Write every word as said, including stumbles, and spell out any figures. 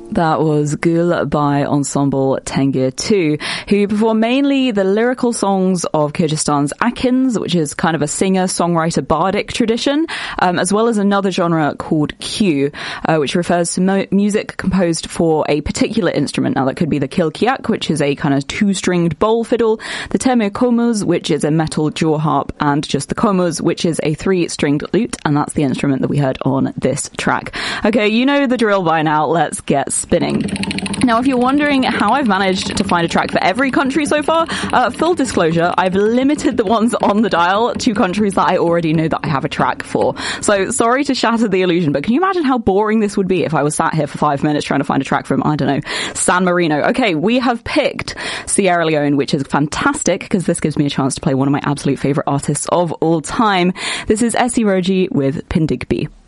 That was Gul by Ensemble Tengir two, who perform mainly the lyrical songs of Kyrgyzstan's Akins, which is kind of a singer-songwriter bardic tradition, um, as well as another genre called Q, uh, which refers to mo- music composed for a particular instrument. Now, that could be the kilkiak, which is a kind of two-stringed bowl fiddle, the teme komuz, which is a metal jaw harp, and just the komuz, which is a three-stringed lute, and that's the instrument that we heard on this track. Okay, you know the drill by now. Let's get spinning. Now, if you're wondering how I've managed to find a track for every country so far, uh, full disclosure, I've limited the ones on the dial to countries that I already know that I have a track for. So, sorry to shatter the illusion, but can you imagine how boring this would be if I was sat here for five minutes trying to find a track from, I don't know, San Marino? Okay, we have picked Sierra Leone, which is fantastic because this gives me a chance to play one of my absolute favourite artists of all time. This is Essie Rogi with Pindigby.